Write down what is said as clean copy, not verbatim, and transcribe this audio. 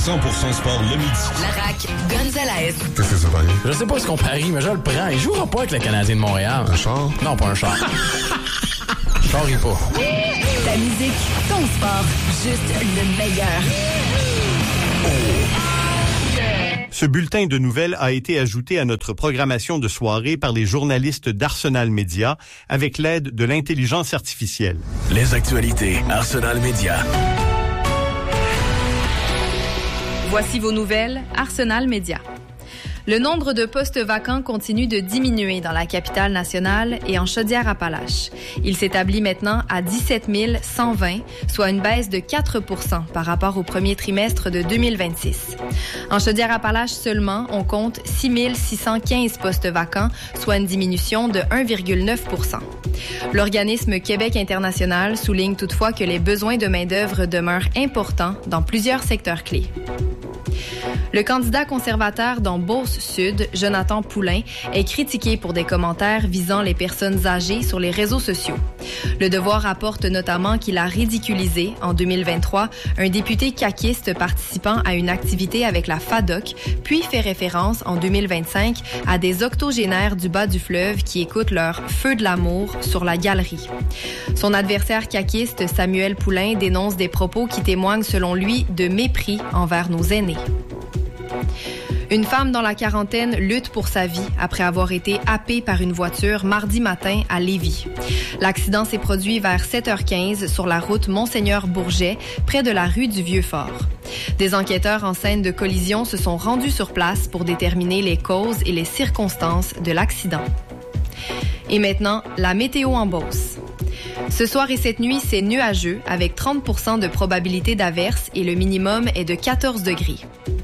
100% sport le midi. Larac, Gonzalez. Qu'est-ce que ça parie? Je sais pas ce qu'on parie, mais je le prends. Il jouera pas avec le Canadien de Montréal. Un char? Non, pas un char. Charrie pas. Ta musique, ton sport, juste le meilleur. Ce bulletin de nouvelles a été ajouté à notre programmation de soirée par les journalistes d'Arsenal Média avec l'aide de l'intelligence artificielle. Les actualités Arsenal Média. Voici vos nouvelles Arsenal Média. Le nombre de postes vacants continue de diminuer dans la capitale nationale et en Chaudière-Appalaches. Il s'établit maintenant à 17 120, soit une baisse de 4 % par rapport au premier trimestre de 2026. En Chaudière-Appalaches seulement, on compte 6 615 postes vacants, soit une diminution de 1,9 %. L'organisme Québec International souligne toutefois que les besoins de main-d'œuvre demeurent importants dans plusieurs secteurs clés. Le candidat conservateur dans Beauce-Sud, Jonathan Poulain, est critiqué pour des commentaires visant les personnes âgées sur les réseaux sociaux. Le Devoir rapporte notamment qu'il a ridiculisé, en 2023, un député caquiste participant à une activité avec la FADOC, puis fait référence, en 2025, à des octogénaires du bas du fleuve qui écoutent leur « feu de l'amour » sur la galerie. Son adversaire caquiste, Samuel Poulain, dénonce des propos qui témoignent, selon lui, de mépris envers nos aînés. Une femme dans la quarantaine lutte pour sa vie après avoir été happée par une voiture mardi matin à Lévis. L'accident s'est produit vers 7h15 sur la route Monseigneur-Bourget, près de la rue du Vieux-Fort. Des enquêteurs en scène de collision se sont rendus sur place pour déterminer les causes et les circonstances de l'accident. Et maintenant, la météo en Beauce. Ce soir et cette nuit, c'est nuageux avec 30 % de probabilité d'averse et le minimum est de 14 degrés.